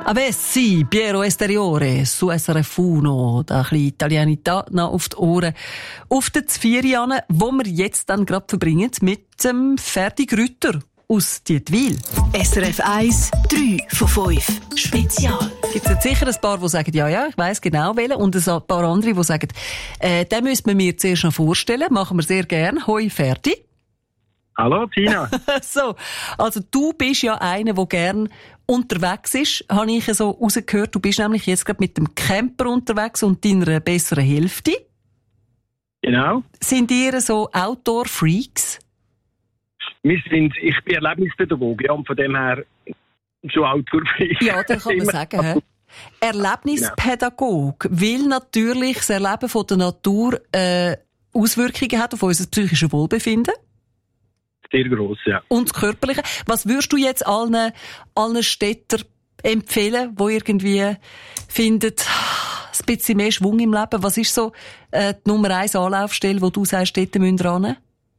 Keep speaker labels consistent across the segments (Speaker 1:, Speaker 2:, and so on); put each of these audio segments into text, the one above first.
Speaker 1: Avessi, Piero Esteriore, su SRF 1, da ein bisschen Italianità noch auf die Ohren. Auf den Zvieri, wo wir jetzt dann gerade verbringen mit dem Ferdi Grütter aus Dietwil.
Speaker 2: SRF 1, 3 von 5. Spezial.
Speaker 1: Gibt es sicher ein paar, die sagen, ja, ich weiss genau welchen, und ein paar andere, die sagen, den müsste man mir zuerst noch vorstellen. Machen wir sehr gern. Hoi, Ferdi.
Speaker 3: Hallo, Tina.
Speaker 1: So, also du bist ja einer, der gern unterwegs ist, habe ich so rausgehört. Du bist nämlich jetzt gerade mit dem Camper unterwegs und deiner besseren Hälfte.
Speaker 3: Genau.
Speaker 1: Sind ihr so Outdoor-Freaks?
Speaker 3: Ich bin Erlebnispädagoge, und von dem her schon Outdoor-Freak.
Speaker 1: Ja, das kann man sagen. He? Erlebnispädagog, weil natürlich das Erleben von der Natur Auswirkungen hat auf unser psychisches Wohlbefinden.
Speaker 3: Sehr gross, ja.
Speaker 1: Und das Körperliche. Was würdest du jetzt allen Städtern empfehlen, die irgendwie finden, ein bisschen mehr Schwung im Leben? Was ist so die Nummer 1 Anlaufstelle, wo du sagst, dort müssen wir ran?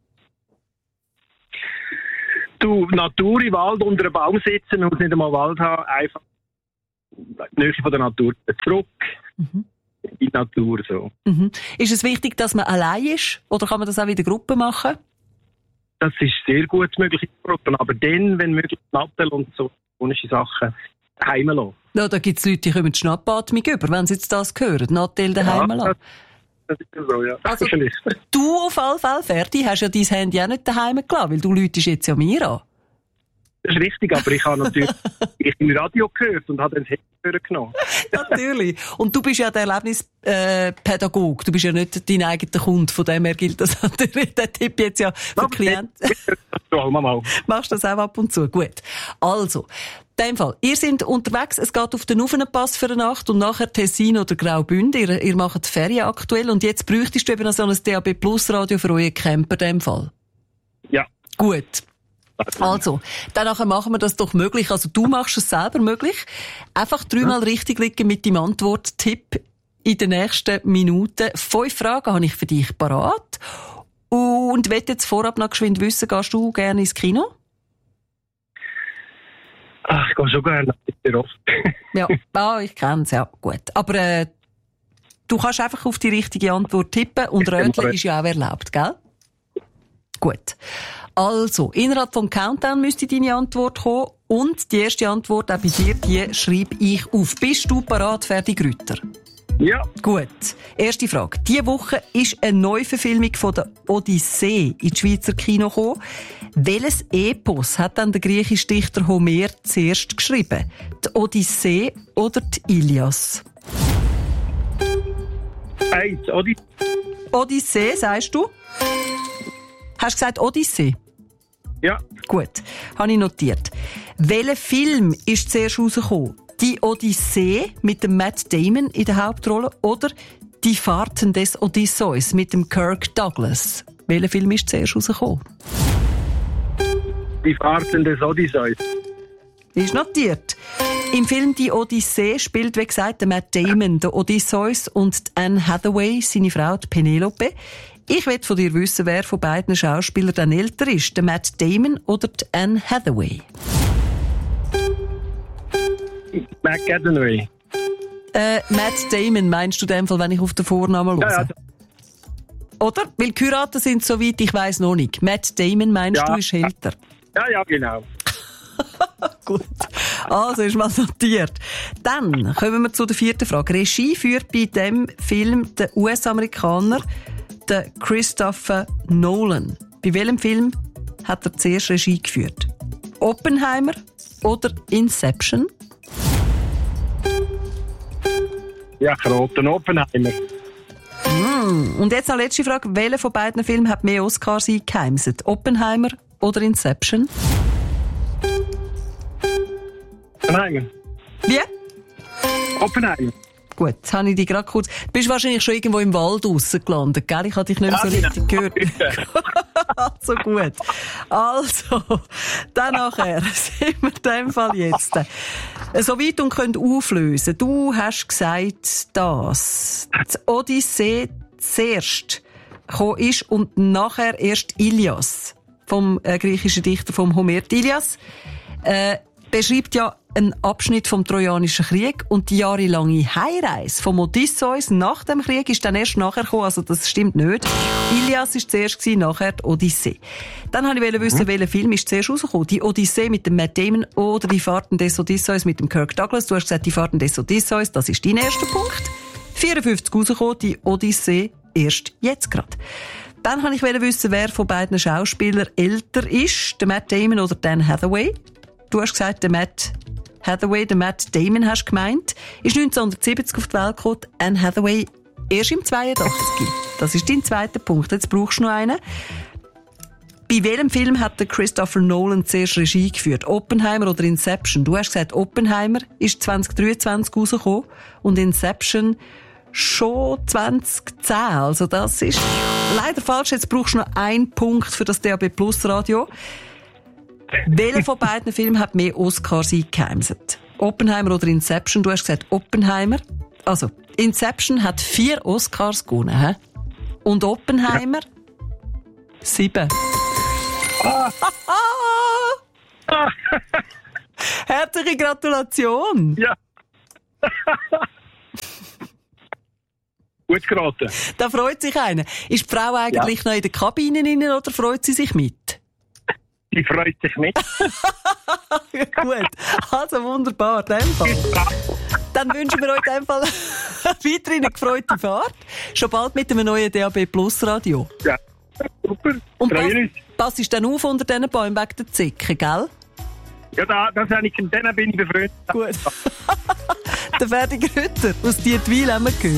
Speaker 3: Du, Natur im Wald unter einem Baum sitzen und nicht einmal Wald haben, einfach die Nähe von der Natur zurück in die Natur. So.
Speaker 1: Mhm. Ist es wichtig, dass man allein ist? Oder kann man das auch in der Gruppe machen?
Speaker 3: Das ist sehr gut möglich in Gruppen, aber dann, wenn möglich, Nattel und so komische Sachen daheim lassen.
Speaker 1: Ja, da gibt es Leute, die kommen die Schnappatmung über, wenn sie jetzt das hören. Nattel daheim lassen.
Speaker 3: Das ist so, ja.
Speaker 1: Also, du auf alle Fälle, Ferdi, hast ja dein Handy auch nicht daheim gelassen, weil du läutest jetzt ja mir an.
Speaker 3: Das ist richtig, aber ich habe natürlich im Radio gehört und habe dann das Handy genommen.
Speaker 1: Natürlich. Und du bist ja der Erlebnispädagog. Du bist ja nicht dein eigener Kunde. Von dem her gilt das natürlich. Der Tipp jetzt ja für Klienten. Machst du das auch ab und zu? Gut. Also, in dem Fall. Ihr seid unterwegs. Es geht auf den Ufenpass für eine Nacht und nachher Tessin oder Graubünden. Ihr macht Ferien aktuell. Und jetzt bräuchtest du eben noch so ein DAB Plus Radio für euren Camper in dem Fall.
Speaker 3: Ja.
Speaker 1: Gut. Also, danach machen wir das doch möglich. Also, du machst es selber möglich. Einfach 3-mal richtig liegen mit deinem Antworttipp in den nächsten Minuten. 5 Fragen habe ich für dich parat. Und will jetzt vorab noch geschwind wissen, gehst du gerne ins Kino?
Speaker 3: Ach, ich gehe schon gerne, sehr oft.
Speaker 1: Ja, ich kenne es, ja, gut. Aber du kannst einfach auf die richtige Antwort tippen und Röteln ist ja auch erlaubt, gell? Gut. Also, innerhalb vom Countdown müsste deine Antwort kommen und die erste Antwort auch bei dir, die schreibe ich auf. Bist du parat, Ferdi Grütter?
Speaker 3: Ja.
Speaker 1: Gut. Erste Frage. Diese Woche ist eine Neuverfilmung von der Odyssee ins Schweizer Kino gekommen. Welches Epos hat dann der griechische Dichter Homer zuerst geschrieben? Die Odyssee oder die Ilias? Odyssee, sagst du? Hast du gesagt Odyssee?
Speaker 3: Ja.
Speaker 1: Gut, habe ich notiert. Welcher Film ist zuerst rausgekommen? Die Odyssee mit dem Matt Damon in der Hauptrolle oder Die Fahrten des Odysseus mit dem Kirk Douglas? Welcher Film ist zuerst rausgekommen?
Speaker 3: Die Fahrten des Odysseus.
Speaker 1: Ist notiert. Im Film Die Odyssee spielt, wie gesagt, der Matt Damon, der Odysseus und Anne Hathaway, seine Frau, die Penelope. Ich will von dir wissen, wer von beiden Schauspielern dann älter ist, der Matt Damon oder die Anne Hathaway?
Speaker 3: Matt Hathaway.
Speaker 1: Matt Damon meinst du in dem Fall, wenn ich auf den Vornamen höre?
Speaker 3: Ja.
Speaker 1: Oder? Weil Kuraten sind soweit, ich weiss noch nicht. Matt Damon meinst du ist älter?
Speaker 3: Ja, genau.
Speaker 1: Gut. Also, ist mal notiert. Dann kommen wir zu der 4. Frage. Regie führt bei dem Film der US-Amerikaner, der Christopher Nolan. Bei welchem Film hat er zuerst Regie geführt? Oppenheimer oder Inception?
Speaker 3: Ja, Kroten, Oppenheimer.
Speaker 1: Und jetzt noch letzte Frage. Welcher von beiden Filmen hat mehr Oscars eingeheimset? Oppenheimer oder Inception?
Speaker 3: Oppenheimer.
Speaker 1: Wie?
Speaker 3: Oppenheimer.
Speaker 1: Gut, jetzt habe ich dich gerade kurz... Du bist wahrscheinlich schon irgendwo im Wald draussen gelandet, gell? Ich habe dich nicht mehr so richtig gehört. So gut. Also, dann nachher sind wir in dem Fall jetzt so weit und können auflösen. Du hast gesagt, dass die Odyssee zuerst gekommen ist und nachher erst Ilias vom griechischen Dichter vom Homer. Die Ilias beschreibt ja ein Abschnitt vom Trojanischen Krieg und die jahrelange Heimreise vom Odysseus nach dem Krieg ist dann erst nachher gekommen, also das stimmt nicht. Ilias war zuerst, nachher die Odyssee. Dann wollte ich wissen, welcher Film ist zuerst rausgekommen. Die Odyssee mit dem Matt Damon oder die Fahrten des Odysseus mit dem Kirk Douglas. Du hast gesagt, die Fahrten des Odysseus, das ist dein erster Punkt. 54 rausgekommen, die Odyssee erst jetzt gerade. Dann wollte ich wissen, wer von beiden Schauspielern älter ist, der Matt Damon oder Dan Hathaway. Du hast gesagt, der Matt Hathaway, der Matt Damon hast du gemeint, ist 1970 auf die Welt gekommen, Anne Hathaway erst im 82. Das ist dein zweiter Punkt. Jetzt brauchst du noch einen. Bei welchem Film hat der Christopher Nolan zuerst Regie geführt? Oppenheimer oder Inception? Du hast gesagt, Oppenheimer ist 2023 rausgekommen und Inception schon 2010. Also das ist leider falsch. Jetzt brauchst du noch einen Punkt für das DAB Plus Radio. Welcher von beiden Filmen hat mehr Oscars eingeheimset? Oppenheimer oder Inception? Du hast gesagt Oppenheimer. Also, Inception hat 4 Oscars gewonnen. He? Und Oppenheimer 7. Herzliche Gratulation.
Speaker 3: Ja. Gut geraten.
Speaker 1: Da freut sich einer. Ist die Frau eigentlich noch in der Kabine drin oder freut sie sich mit?
Speaker 3: Sie freut sich mit.
Speaker 1: Gut. Also wunderbar. Dann wünschen wir euch in dem Fall weiterhin eine gefreute Fahrt. Schon bald mit einem neuen DAB Plus Radio.
Speaker 3: Ja, super.
Speaker 1: Und passt dann auf unter diesen Bäumen wegen der Zicke, gell?
Speaker 3: Ja, das habe ich, denen bin ich befreundet.
Speaker 1: Gut. Der Ferdi Grütter aus Dietwil haben wir gehört.